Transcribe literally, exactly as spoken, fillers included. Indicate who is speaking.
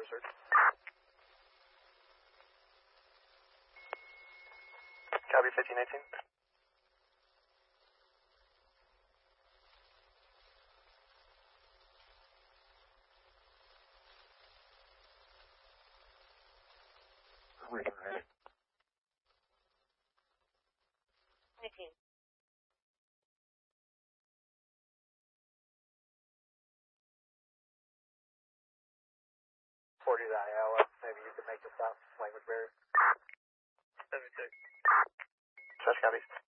Speaker 1: search. Copy fifteen eighteen.
Speaker 2: nineteen.
Speaker 1: forty to Iowa. Maybe you could make this out language barrier.
Speaker 3: seventy-six.
Speaker 1: Stretch copies.